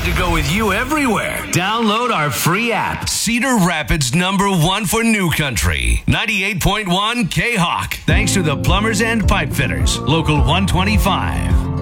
want to go with you everywhere. Download our free app. Cedar Rapids #1 for New Country. 98.1 K-Hawk. Thanks to the Plumbers and Pipe Fitters. Local 125.